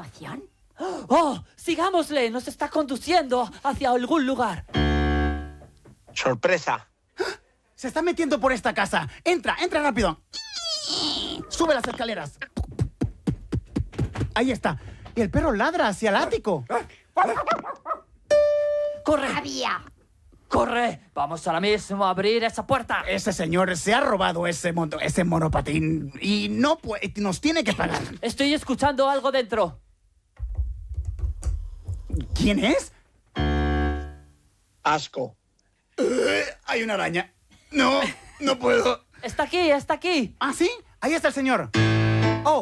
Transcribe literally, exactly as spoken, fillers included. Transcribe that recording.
habitación? ¡Oh! ¡Sigámosle! Nos está conduciendo hacia algún lugar. Sorpresa. Se está metiendo por esta casa. Entra, entra rápido. Sube las escaleras. Ahí está. Y el perro ladra hacia el ático. ¡Corre! Había. ¡Corre! Vamos ahora mismo a abrir esa puerta. Ese señor se ha robado ese, moto, ese monopatín y no puede, nos tiene que pagar. Estoy escuchando algo dentro. ¿Quién es? Asco. Uh, hay una araña. No, no puedo. Está aquí, está aquí. ¿Ah, sí? Ahí está el señor.